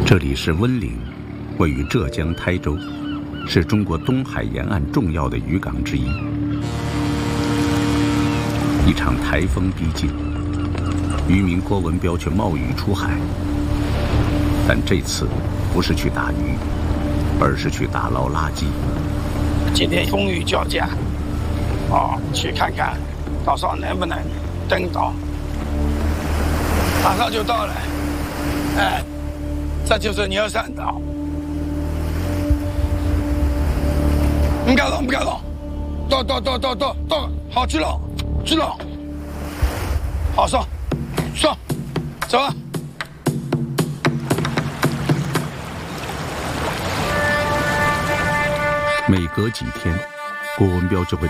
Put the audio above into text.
这里是温岭，位于浙江台州，是中国东海沿岸重要的渔港之一。一场台风逼近，渔民郭文彪却冒雨出海。但这次不是去打鱼，而是去打捞垃圾。 今天风雨交加，去看看到时候能不能登岛。马上就到了，这就是牛山岛。不敢动，到，好去了，好上，走吧。 每隔几天，郭文彪就会